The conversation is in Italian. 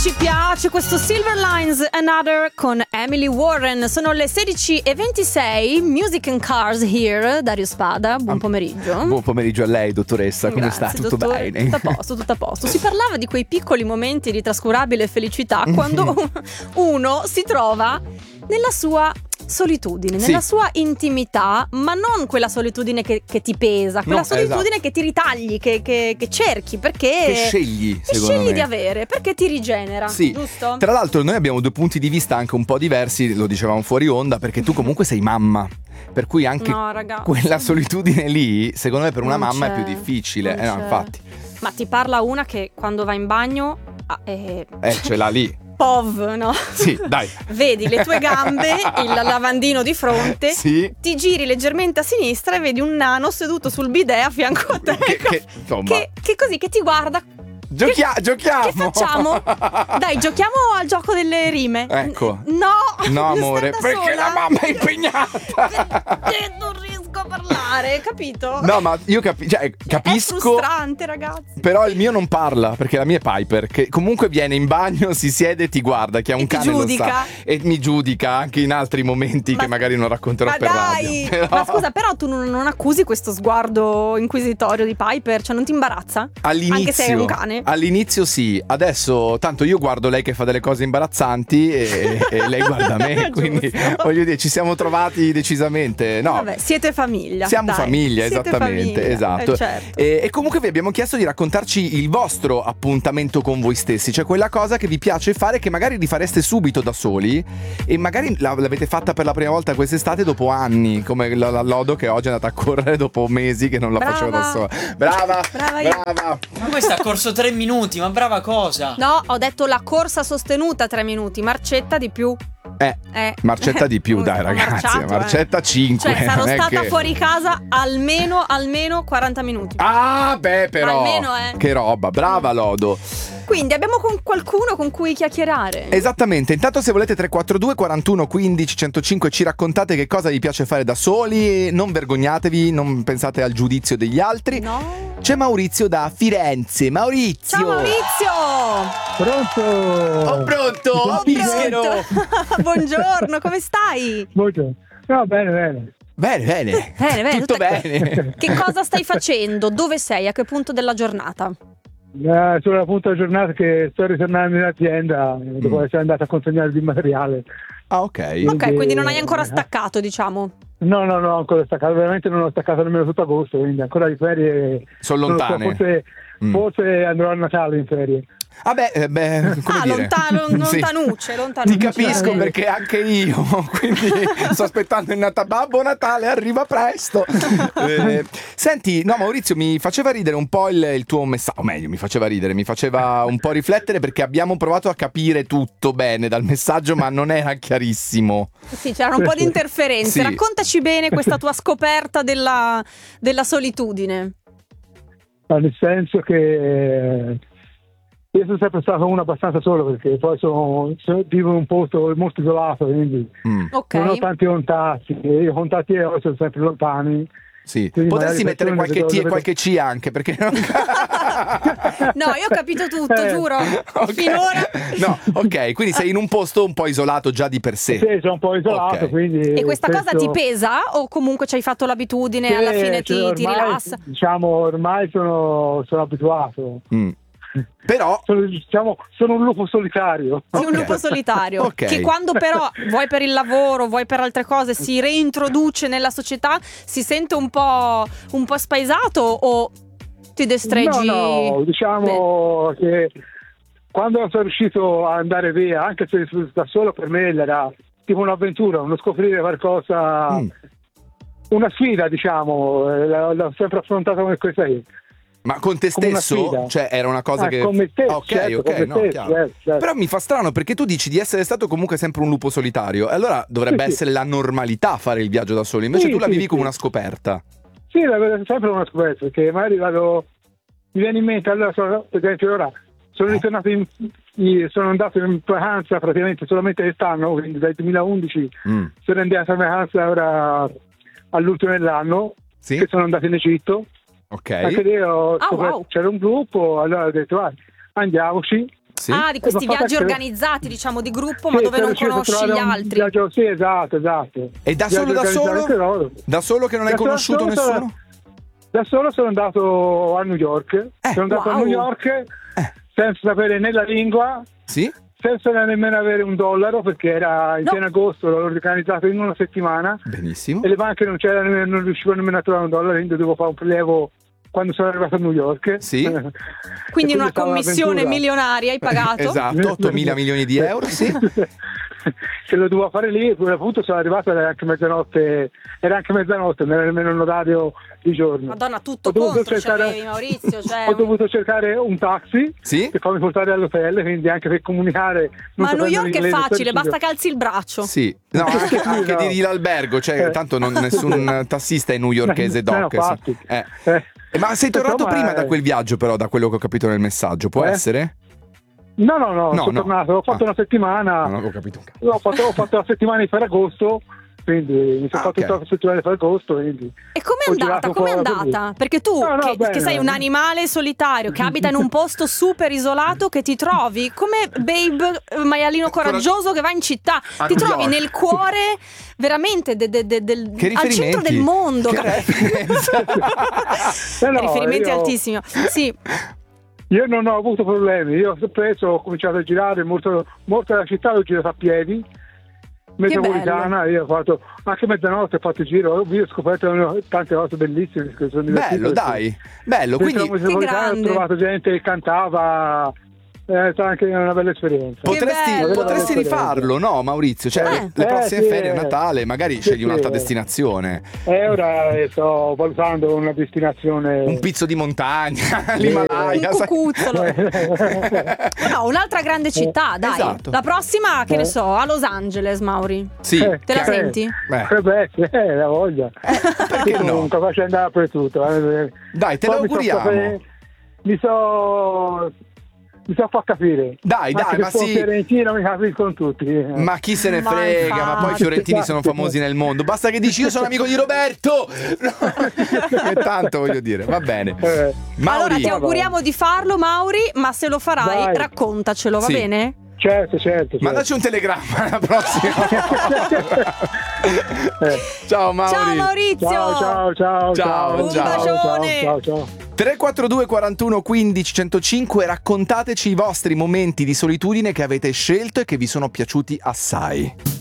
ci piace questo Silver Lines Another con Emily Warren. Sono le 16:26. Music and Cars here. Dario Spada, buon pomeriggio. Buon pomeriggio a lei, dottoressa. Come Grazie, sta? Tutto dottore, bene? tutto a posto. Si parlava di quei piccoli momenti di trascurabile felicità quando uno si trova nella sua solitudine, nella sua intimità, ma non quella solitudine che ti pesa, quella solitudine che ti ritagli, che cerchi, perché che scegli di avere, perché ti rigenera, giusto? Tra l'altro noi abbiamo due punti di vista anche un po' diversi, lo dicevamo fuori onda, perché tu comunque sei mamma, per cui anche quella solitudine lì, secondo me per una mamma è più difficile. Infatti. Ma ti parla una che quando va in bagno ce l'ha lì. POV, no? Sì, dai. Vedi le tue gambe, il lavandino di fronte, ti giri leggermente a sinistra e vedi un nano seduto sul bidet a fianco a te. Che così, che ti guarda. Giochiamo. Che facciamo? Dai, giochiamo al gioco delle rime. Ecco. No, amore, perché la mamma è impegnata. Perché non riesco a parlare, capito? No, ma io capisco. È frustrante, ragazzi. Però il mio non parla, perché la mia è Piper, che comunque viene in bagno, si siede, ti guarda, che ha un cane, lo sa, e mi giudica anche in altri momenti che magari non racconterò per radio. Però... Ma scusa, però tu non accusi questo sguardo inquisitorio di Piper? Cioè non ti imbarazza? All'inizio, anche se è un cane? All'inizio sì, adesso tanto io guardo lei che fa delle cose imbarazzanti e lei guarda me, quindi voglio dire, ci siamo trovati decisamente. No, vabbè, siete famiglia. Siamo famiglia, siete esattamente, famiglia, esatto. Certo. E comunque vi abbiamo chiesto di raccontarci il vostro appuntamento con voi stessi, cioè quella cosa che vi piace fare che magari rifareste subito da soli e magari l'avete fatta per la prima volta quest'estate dopo anni, come la Lodo che oggi è andata a correre dopo mesi che non la facevo da sola. Brava. Ma questa ha corso 3 minuti, ma brava cosa? No, ho detto la corsa sostenuta 3 minuti, marcetta di più. Marcetta di più, dai ragazzi, marcetta 5. Cioè sarò stata fuori casa almeno 40 minuti. Ah beh, però almeno, che roba, brava Lodo. Quindi abbiamo qualcuno con cui chiacchierare. Esattamente, intanto se volete 342 41 15 105 ci raccontate che cosa vi piace fare da soli, non vergognatevi, non pensate al giudizio degli altri. No. C'è Maurizio da Firenze. Maurizio! Ciao Maurizio! Pronto? Bischero! Buongiorno, come stai? Buongiorno. No, bene. Bene. Tutto bene. Che cosa stai facendo? Dove sei? A che punto della giornata? Sono alla punta della giornata che sto ritornando in azienda dopo essere andato a consegnare il materiale. Ah, ok. Ok, quindi non hai ancora staccato, diciamo. No, ancora staccato, veramente non ho staccato nemmeno tutto agosto, quindi ancora le ferie sono lontane. Forse andrò a Natale in ferie. Come dire? Lontanucce. Ti capisco perché anche io, quindi sto aspettando il Babbo Natale, arriva presto. Senti, no, Maurizio, mi faceva ridere un po' il tuo messaggio, o meglio, mi faceva un po' riflettere perché abbiamo provato a capire tutto bene dal messaggio, ma non era chiarissimo. Sì, c'erano un po' di interferenze. Sì. Raccontaci bene questa tua scoperta della solitudine. Nel senso che io sono sempre stato uno abbastanza solo perché poi vivo in un posto molto isolato, quindi non ho tanti contatti. Io contatti sono sempre lontani. Sì, potresti mettere qualche T e qualche C anche perché non... No, io ho capito tutto, giuro. Okay. Finora. No, ok, quindi sei in un posto un po' isolato già di per sé. Sì, sono un po' isolato, quindi... E questa cosa ti pesa o comunque ci hai fatto l'abitudine e alla fine ti rilassa? Diciamo, ormai sono abituato. Però sono un lupo solitario. Sei un lupo solitario che quando però vuoi per il lavoro, vuoi per altre cose, si reintroduce nella società, si sente un po' spaesato o ti destreggi? No, diciamo che quando sono riuscito a andare via, anche se da solo, per me era tipo un'avventura, uno scoprire qualcosa, una sfida, diciamo, l'ho sempre affrontata come questa qui. Ma con te stesso? Cioè era una cosa che... Con me stesso, chiaro. Però mi fa strano perché tu dici di essere stato comunque sempre un lupo solitario e allora dovrebbe essere la normalità fare il viaggio da solo, invece tu la vivi come una scoperta. Sì, la vedo sempre una scoperta, perché magari mi viene in mente, allora per esempio ora sono ritornato sono andato in vacanza praticamente solamente quest'anno, quindi dal 2011 sono andato in vacanza ora all'ultimo dell'anno, che sono andato in Egitto. Ok. Anche lì c'era un gruppo, allora ho detto andiamoci, Sì. Ah, di questi ma viaggi fatto- organizzati, diciamo, di gruppo, ma Sì, dove non riuscito a conosci trovare gli un altri. viaggio- sì, esatto. E da solo? Da solo che non hai Da conosciuto solo nessuno? Da solo sono andato a New York. Sono andato a wow. New York senza sapere né la lingua, Sì? senza nemmeno avere $1, perché era in pieno agosto, l'ho organizzato in una settimana Benissimo. e le banche non riuscivano nemmeno a trovare $1, quindi dovevo fare un prelievo quando sono arrivato a New York. Sì. Quindi E una stava commissione un'avventura. milionaria hai pagato? Esatto, 8.000 milioni di euro, sì. Se lo dovevo fare lì, poi appunto sono arrivato, era anche mezzanotte, non era nemmeno un orario di giorno. Madonna, tutto Ho dovuto contro cercare- c'avevi, Maurizio, cioè... Ho dovuto cercare un taxi Sì? che farmi portare all'hotel, quindi anche per comunicare. non Ma a New sapendo York è l'inglese, facile, subito. basta calzi il braccio. Sì. No, anche No. dirgli l'albergo, cioè tanto nessun tassista è newyorkese No, doc. infatti. Ma sei tornato Insomma, prima da quel viaggio, però, da quello che ho capito nel messaggio, può essere? No, No, sono no. tornato, ho fatto una settimana. Non avevo capito un cazzo. Ho fatto la settimana di Ferragosto, quindi mi sono fatto ok. tutta la settimana di Ferragosto, quindi E com'è ho andata? girato un Com'è po' andata? Perché tu, No, che bene. sei un animale solitario, che abita in un posto super isolato, che ti trovi come Babe, maialino coraggioso che va in città, A ti New trovi York. nel cuore veramente Che al centro del mondo. Che referenza. No, Riferimenti io- altissimi. Sì, Io non ho avuto problemi, io preso ho cominciato a girare molto della città, l'ho girata a piedi, metropolitana, io ho fatto anche mezzanotte, ho fatto il giro, ho scoperto tante cose bellissime che sono divertite. Bello, dai. Bello, quindi Dentro la metropolitana grande. ho trovato gente che cantava, è stata anche una bella esperienza. bello. potresti rifarlo, no, Maurizio? Cioè, le prossime sì, ferie, Natale, magari sì, scegli un'altra sì. destinazione. Ora sto valutando una destinazione. Un pizzo di montagna, l'Himalaya, un sai? cucuzzolo. No, un'altra grande città, dai. Esatto. La prossima, che ne so, a Los Angeles, Mauri. Sì. Te la senti? La voglia. Perché no? Comunque faccio andare dappertutto. Dai, te lo Poi auguriamo. Mi so far capire. Dai, Anche ma se sono sì. fiorentino, mi capisco con tutti. Ma chi se ne Ma frega, ma poi i infatti. fiorentini sono famosi nel mondo. Basta che dici io sono amico di Roberto. No. E tanto voglio dire, va bene. Allora Mauri, ti auguriamo di farlo, Mauri, ma se lo farai, Dai. raccontacelo, va Sì. bene? Certo. mandaci un telegramma alla prossima. Ciao Mauri. Ciao Maurizio. Ciao, Un bacione. Ciao. 342 41 15 105, raccontateci i vostri momenti di solitudine che avete scelto e che vi sono piaciuti assai.